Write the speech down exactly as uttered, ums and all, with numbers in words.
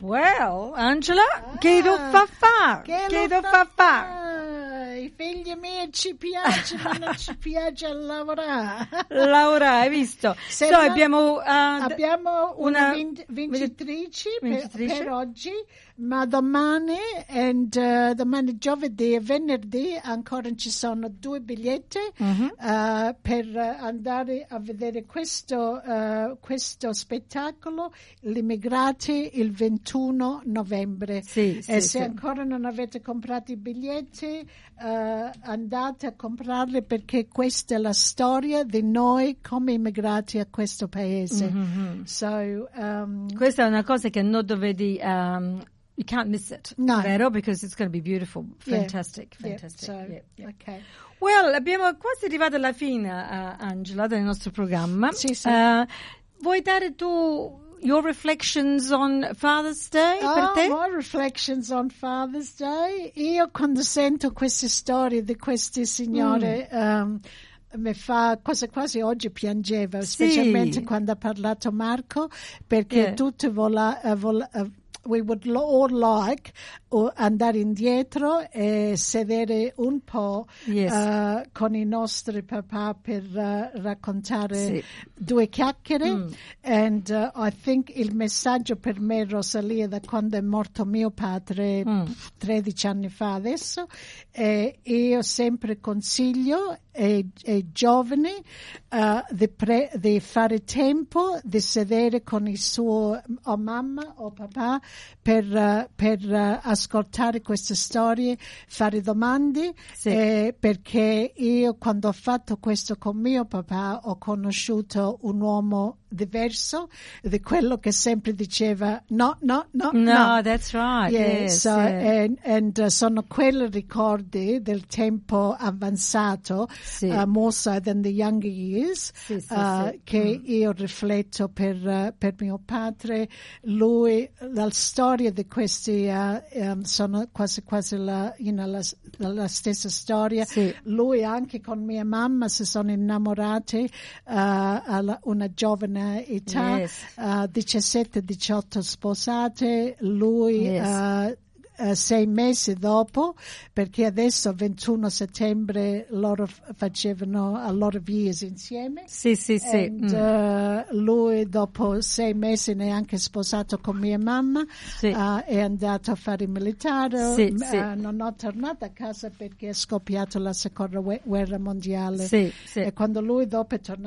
Well, Angela, Ah, che lo fa fare? Che, Che lo lo fa fare? fare? I figli miei ci piace, ma non ci piace lavorare. Laura, hai visto? Se So, no- abbiamo, uh, Abbiamo una, una vin- vincitrice, vincitrice. Per, per oggi, ma domani, and, uh, domani giovedì e venerdì ancora ci sono due biglietti Mhm. uh, per andare a vedere questo, uh, questo spettacolo, Gli immigrati, il ventuno novembre. Sì, E sì, se sì. ancora non avete comprato i biglietti, uh, andate a comprarli, perché questa è la storia di noi come immigrati a questo paese. Mhm. So, um, Questa è una cosa che non dovete, um, you can't miss it, No. vero? Because it's going to be beautiful, yeah, fantastic, yeah, fantastic. so, Yeah, yeah. okay. Well, abbiamo quasi arrivato alla fine, uh, Angela, del nostro programma. Sì, sì. Uh, vuoi dare tu your reflections on Father's Day per Oh, te? more reflections on Father's Day. Io quando sento queste storie di queste signore, Mm. um, mi fa quasi quasi oggi piangevo, Sì. specialmente quando ha parlato Marco, perché Yeah. tutti vola, uh, vola, uh, we would lo- all like uh, andare indietro e sedere un po' Yes. uh, con i nostri papà per uh, raccontare Sì. due chiacchiere. Mm. And uh, I think il messaggio per me, Rosalia, da quando è morto mio padre Mm. pff, tredici anni fa adesso, e io sempre consiglio ai, ai giovani uh, di, pre- di fare tempo di sedere con il suo o mamma o papà per, uh, per uh, ascoltare queste storie, fare domande, Sì. eh, perché io quando ho fatto questo con mio papà ho conosciuto un uomo diverso di quello che sempre diceva no, no, no, No, no. that's right. Yeah, yes, so, yeah. and, and, uh, sono quei ricordi del tempo avanzato, Sì. uh, more so than the younger years, Sì, sì, uh, sì. che Mm. io rifletto per, uh, per mio padre. Lui, la storia di questi uh, um, sono quasi quasi la, you know, la, la stessa storia. Sì. Lui anche con mia mamma si sono innamorati uh, alla una giovane età, Yes. uh, diciassette diciotto sposate, lui Yes. uh, uh, sei mesi dopo, perché adesso ventuno settembre loro f- facevano a loro years insieme. Sì, sì, sì. And, Mm. uh, lui dopo sei mesi neanche sposato con mia mamma, Sì. uh, è andato a fare il militare. Sì, M- sì. uh, non ho tornato a casa perché è scoppiata la seconda gue- guerra mondiale. Sì, sì. E quando lui dopo è tornato